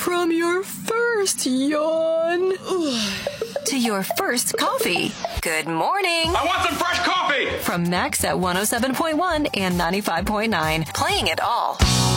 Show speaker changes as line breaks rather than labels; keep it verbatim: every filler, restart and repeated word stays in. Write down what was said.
From your first yawn to your first coffee. Good morning.
I want some fresh coffee.
From Max at one oh seven point one and ninety-five point nine. Playing it all.